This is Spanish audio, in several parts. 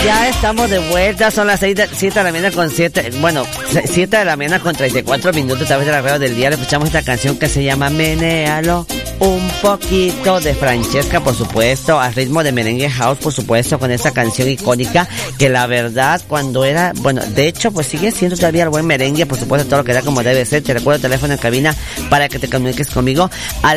Ya estamos de vuelta, son las 7 de la mañana con 7 de la mañana con 34 minutos a través de la radio del día. Escuchamos esta canción que se llama Menéalo un poquito, de Francesca, por supuesto, al ritmo de merengue house, por supuesto, con esa canción icónica que la verdad cuando era, de hecho pues sigue siendo todavía el buen merengue, por supuesto, todo lo que da como debe ser. Te recuerdo el teléfono en cabina para que te comuniques conmigo al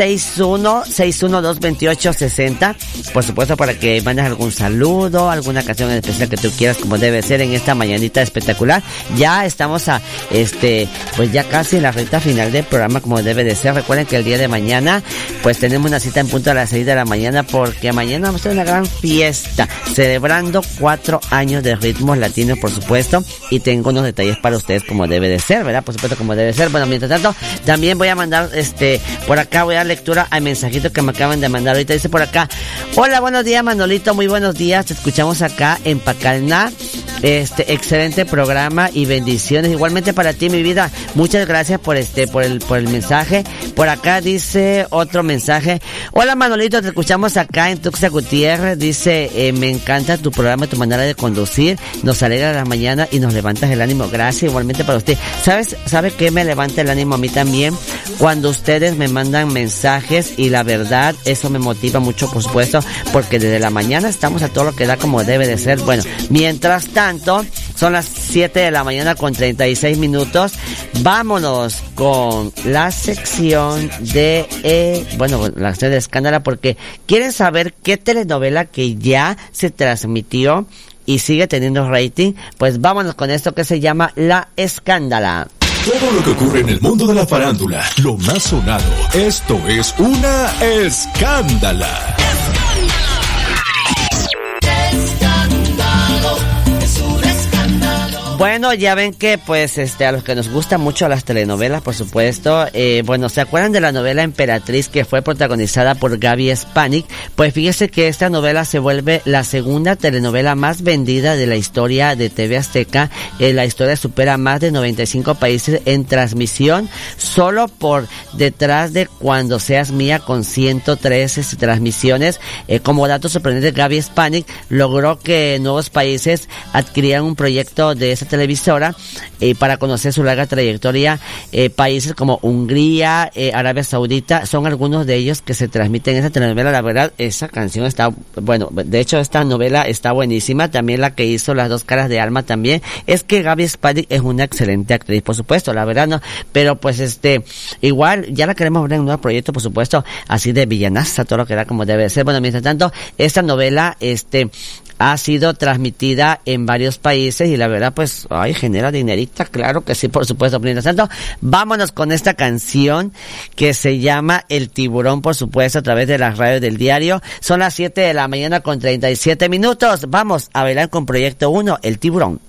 961-612-2860, por supuesto, para que mandes algún saludo, alguna canción especial que tú quieras como debe ser en esta mañanita espectacular. Ya estamos pues ya casi en la recta final del programa como debe de ser. Recuerden que el día de mañana pues tenemos una cita en punto a las 6 de la mañana, porque mañana vamos a tener una gran fiesta celebrando 4 años de ritmos latinos, por supuesto, y tengo unos detalles para ustedes como debe de ser, ¿verdad? Por supuesto, como debe ser. Bueno, mientras tanto, también voy a mandar por acá voy a dar lectura al mensajito que me acaban de mandar ahorita. Dice por acá: hola, buenos días, Manolito, muy buenos días, te escuchamos acá en Pacalná. Excelente programa y bendiciones igualmente para ti, mi vida. Muchas gracias por el mensaje. Por acá dice otro mensaje: hola, Manolito, te escuchamos acá en Tuxtla Gutiérrez. Dice, me encanta tu programa, tu manera de conducir, nos alegra la mañana y nos levantas el ánimo. Gracias igualmente para usted. ¿Sabe qué me levanta el ánimo a mí también? Cuando ustedes me mandan mensajes, y la verdad eso me motiva mucho, por supuesto, porque desde la mañana estamos a todo lo que da como debe de ser. Bueno, mientras tanto, son las 7 de la mañana con 36 minutos. Vámonos con la sección de la sección de Escándala, porque quieren saber qué telenovela que ya se transmitió y sigue teniendo rating. Pues vámonos con esto que se llama La Escándala. Todo lo que ocurre en el mundo de la farándula, lo más sonado, esto es una escándala. Bueno, ya ven que pues a los que nos gustan mucho las telenovelas, por supuesto, ¿se acuerdan de la novela Emperatriz, que fue protagonizada por Gaby Spanik? Pues fíjese que esta novela se vuelve la segunda telenovela más vendida de la historia de TV Azteca. La historia supera más de 95 países en transmisión, solo por detrás de Cuando Seas Mía, con 113 transmisiones. Como dato sorprendente, Gaby Spanik logró que nuevos países adquirieran un proyecto de esa televisora para conocer su larga trayectoria. Países como Hungría, Arabia Saudita, son algunos de ellos que se transmiten en esa telenovela. La verdad, esa canción está, de hecho esta novela está buenísima. También la que hizo Las Dos Caras de Alma también. Es que Gaby Spanik es una excelente actriz, por supuesto, la verdad, no, pero pues igual ya la queremos ver en un nuevo proyecto, por supuesto, así de villanaza, todo lo que da como debe ser. Bueno, mientras tanto, esta novela ha sido transmitida en varios países y la verdad pues genera dinerita, claro que sí, por supuesto. Mientras tanto, vámonos con esta canción que se llama El Tiburón, por supuesto, a través de las radios del diario. Son las 7 de la mañana con 37 minutos. Vamos a bailar con Proyecto 1, El Tiburón.